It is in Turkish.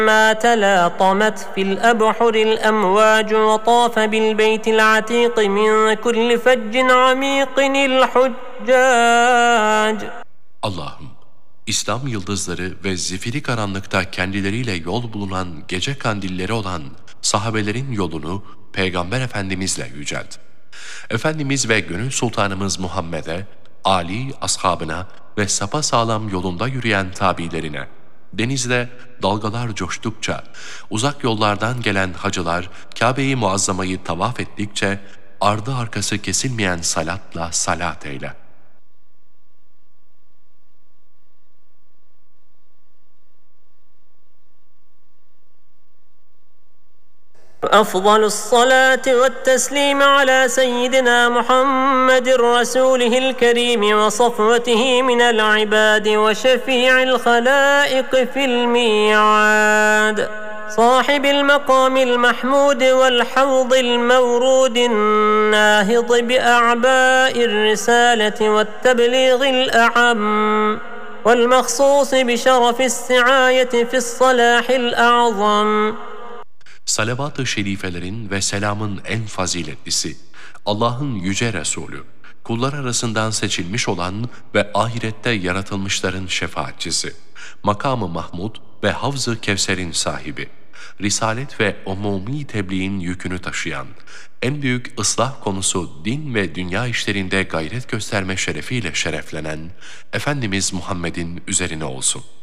ما تلاطمت في الأبحر الأمواج وطاف بالبيت العتيق من كل فج عميق الحجاج. Allah'ım, İslam yıldızları ve zifiri karanlıkta kendileriyle yol bulunan gece kandilleri olan sahabelerin yolunu Peygamber Efendimizle yücelt. Efendimiz ve gönül sultanımız Muhammed'e, âli ashabına ve sapasağlam yolunda yürüyen tabilerine, denizde dalgalar coştukça, uzak yollardan gelen hacılar Kabe-i Muazzama'yı tavaf ettikçe, ardı arkası kesilmeyen salatla salat eyle. أفضل الصلاة والتسليم على سيدنا محمد رسوله الكريم وصفوته من العباد وشفيع الخلائق في الميعاد صاحب المقام المحمود والحوض المورود الناهض بأعباء الرسالة والتبليغ الأعم والمخصوص بشرف السعاية في الصلاح الأعظم. Salavat-ı şerifelerin ve selamın en faziletlisi, Allah'ın yüce Resulü, kullar arasından seçilmiş olan ve ahirette yaratılmışların şefaatçisi, makamı Mahmud ve Havz-ı Kevser'in sahibi, risalet ve umumi tebliğin yükünü taşıyan, en büyük ıslah konusu din ve dünya işlerinde gayret gösterme şerefiyle şereflenen Efendimiz Muhammed'in üzerine olsun.